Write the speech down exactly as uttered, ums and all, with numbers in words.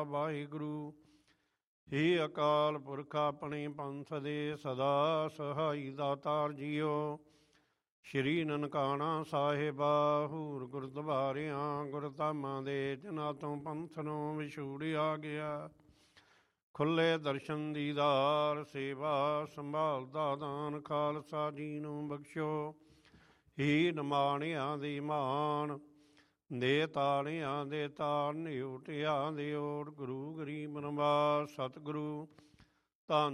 ਵਾਹਿਗੁਰੂ। ਹੇ ਅਕਾਲ ਪੁਰਖ ਆਪਣੇ ਪੰਥ ਦੇ ਸਦਾ ਸਹਾਈ ਦਾਤਾਰ ਜੀਓ। ਸ਼੍ਰੀ ਨਨਕਾਣਾ ਸਾਹਿਬਾ ਹੂਰ ਗੁਰਦੁਆਰਿਆਂ ਗੁਰਧਾਮਾਂ ਦੇ ਜਿਨ੍ਹਾਂ ਤੋਂ ਪੰਥ ਨੂੰ ਵਿਛੂੜਿਆ ਗਿਆ। ਖੁੱਲੇ ਦਰਸ਼ਨ ਦੀਦਾਰ ਸੇਵਾ ਸੰਭਾਲ ਦਾ ਦਾਨ ਖਾਲਸਾ ਜੀ ਨੂੰ ਬਖਸ਼ੋ। ਹੀ ਨਿਮਾਣਿਆਂ ਦੀ ਮਾਣ ਦੇ ਤਾਣਿਆਂ ਦੇ ਤਾਣ ਨਿਉਟਿਆਂ ਦੇ ਓਟ ਗੁਰੂ ਗਰੀਬ ਨਿਵਾਸ ਸਤਿਗੁਰੂ ਧੰਨ